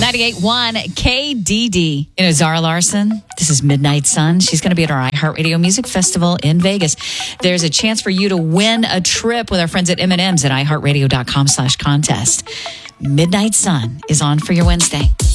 98.1 KDD. You know, Zara Larson, this is Midnight Sun. She's going to be at our iHeartRadio Music Festival in Vegas. There's a chance for you to win a trip with our friends at M&M's at iHeartRadio.com/contest. Midnight Sun is on for your Wednesday.